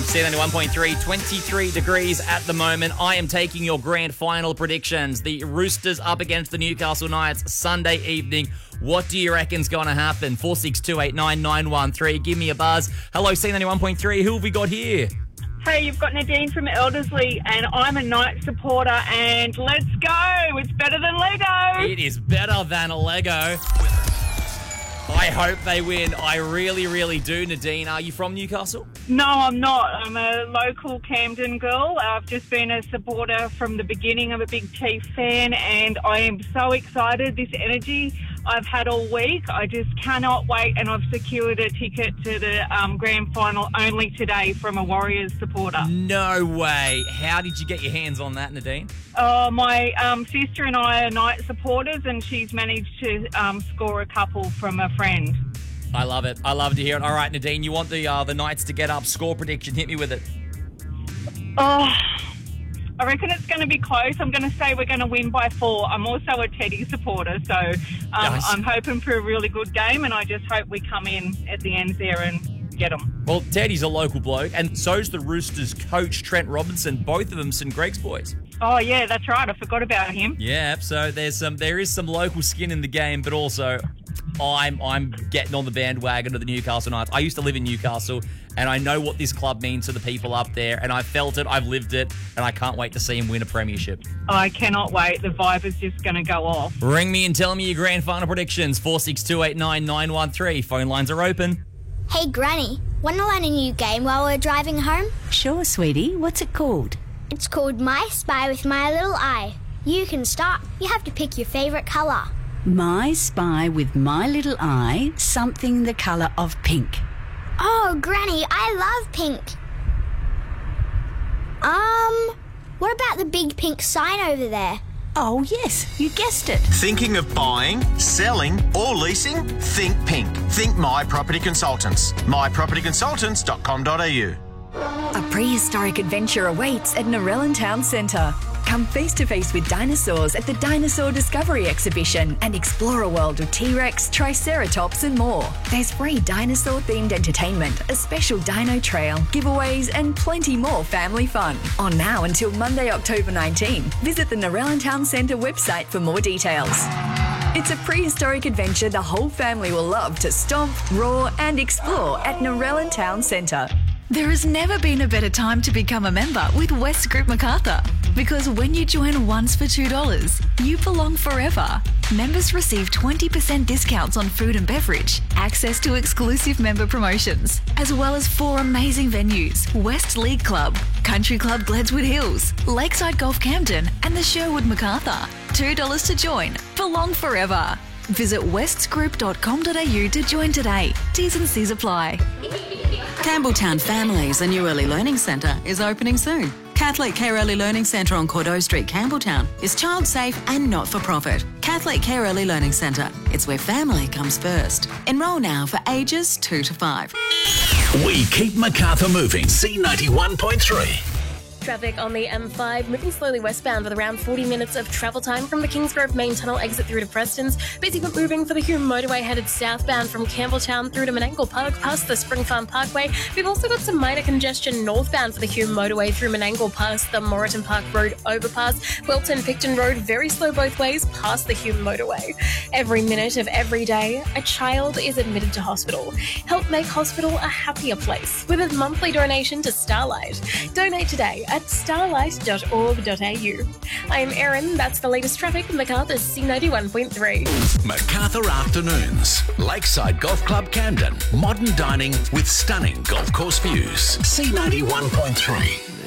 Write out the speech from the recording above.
C91.3, 23 degrees at the moment. I am taking your grand final predictions. The Roosters up against the Newcastle Knights Sunday evening. What do you reckon's going to happen? 462899113. Give me a buzz. Hello, C91.3. Who have we got here? Hey, you've got Nadine from Elderslie, and I'm a Knight supporter, and let's go! It's better than Lego! It is better than a Lego. I hope they win. I really, really do. Nadine, are you from Newcastle? No, I'm not. I'm a local Camden girl. I've just been a supporter from the beginning. I'm a big Chief fan, and I am so excited. This energy I've had all week, I just cannot wait, and I've secured a ticket to the grand final only today from a Warriors supporter. No way. How did you get your hands on that, Nadine? My sister and I are Knight supporters, and she's managed to score a couple from a friend. I love it. I love to hear it. All right, Nadine, you want the Knights to get up. Score prediction. Hit me with it. I reckon it's going to be close. I'm going to say we're going to win by 4. I'm also a Teddy supporter, so Nice. I'm hoping for a really good game, and I just hope we come in at the end there and get them. Well, Teddy's a local bloke, and so's the Roosters coach, Trent Robinson. Both of them St. Greg's boys. Oh, yeah, that's right. I forgot about him. Yeah, so there is some local skin in the game, but also I'm getting on the bandwagon of the Newcastle Knights. I used to live in Newcastle, and I know what this club means to the people up there, and I felt it, I've lived it, and I can't wait to see him win a premiership. I cannot wait. The vibe is just going to go off. Ring me and tell me your grand final predictions. 462899113. Phone lines are open. Hey, Granny, want to learn a new game while we're driving home? Sure, sweetie. What's it called? It's called My Spy with My Little Eye. You can start. You have to pick your favourite colour. My Spy with My Little Eye, something the colour of pink. Oh, Granny, I love pink. What about the big pink sign over there? Oh, yes, you guessed it. Thinking of buying, selling, or leasing? Think pink. Think My Property Consultants. mypropertyconsultants.com.au. A prehistoric adventure awaits at Narellan Town Centre. Come face to face with dinosaurs at the Dinosaur Discovery Exhibition and explore a world of T-Rex, Triceratops and more. There's free dinosaur-themed entertainment, a special dino trail, giveaways and plenty more family fun. On now until Monday, October 19. Visit the Narellan Town Centre website for more details. It's a prehistoric adventure the whole family will love to stomp, roar and explore at Narellan Town Centre. There has never been a better time to become a member with West Group Macarthur. Because when you join once for $2, you belong forever. Members receive 20% discounts on food and beverage, access to exclusive member promotions, as well as 4 amazing venues: West League Club, Country Club Gledswood Hills, Lakeside Golf Camden, and the Sherwood Macarthur. $2 to join. Belong forever. Visit westsgroup.com.au to join today. T's and C's apply. Campbelltown Families, a new early learning centre, is opening soon. Catholic Care Early Learning Centre on Cordeaux Street, Campbelltown is child safe and not for profit. Catholic Care Early Learning Centre. It's where family comes first. Enrol now for ages 2 to 5. We keep Macarthur moving. C91.3. Traffic on the M5 moving slowly westbound with around 40 minutes of travel time from the Kingsgrove main tunnel exit through to Preston's. Busy but moving for the Hume motorway headed southbound from Campbelltown through to Menangle Park past the Spring Farm Parkway. We've also got some minor congestion northbound for the Hume motorway through Menangle past the Moreton Park Road overpass. Wilton Picton Road very slow both ways past the Hume motorway. Every minute of every day, a child is admitted to hospital. Help make hospital a happier place with a monthly donation to Starlight. Donate today at starlight.org.au. I'm Erin, that's the latest traffic in Macarthur's C91.3. Macarthur Afternoons. Lakeside Golf Club Camden. Modern dining with stunning golf course views. C91.3.